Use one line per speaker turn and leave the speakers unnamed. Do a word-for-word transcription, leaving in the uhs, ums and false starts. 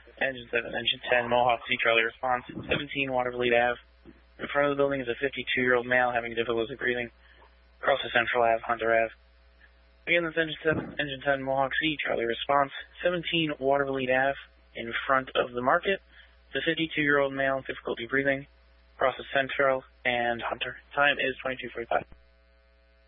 Engine seven, Engine ten, Mohawk Sea Charlie response, seventeen Watervliet Avenue. In front of the building is a fifty-two-year-old male having difficulty breathing. Across the Central Avenue, Hunter Avenue. Again, this Engine seven, Engine ten, Mohawk Sea Charlie response, seventeen Watervliet Avenue. In front of the market, the fifty-two-year-old male, difficulty breathing. Across the Central and Hunter. Time is twenty-two forty-five.